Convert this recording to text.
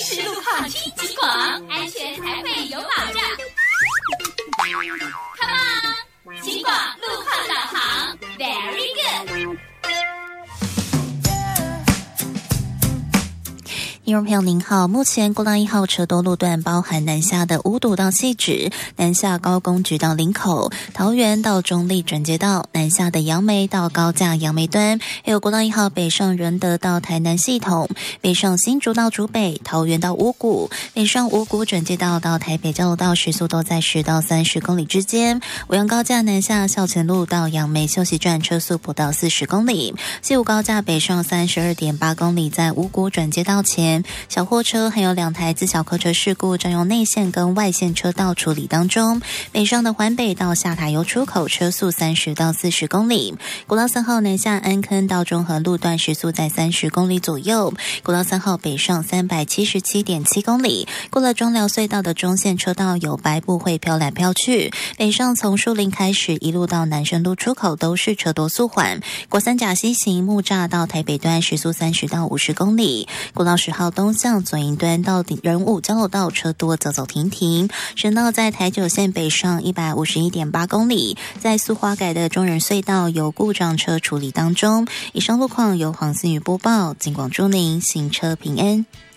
实路况听警广，安全才会有保障。Come on， 警广路况导航 ，Very good。 听众朋友您好，目前国道1号车多路段包含南下的五堵到汐止，南下高公局到林口，桃园到中立转接道，南下的杨梅到高架杨梅端，还有国道1号北上仁德到台南系统，北上新竹到竹北，桃园到五股，北上五股转接道到台北交流道时速都在10到30公里之间，五杨高架南下校前路到杨梅休息站车速不到40公里，西武高架北上32.8公里，在五股转接道前，小货车还有2台自小客车事故占用内线跟外线车道处理当中，北上的环北到下塔油出口车速30到40公里，国道3号南下安坑到中和路段时速在30公里左右，国道3号北上377.7公里，过了中寮隧道的中线车道有白布会飘来飘去，北上从树林开始一路到南深路出口都是车多速缓，国三甲西行木栅到台北端时速30到50公里，国道10号东向左营端到仁武交流道车多走走停停，省道在台九线北上151.8公里，在苏花改的中仁隧道有故障车处理当中。以上路况由黄思雨播报，警广祝您行车平安。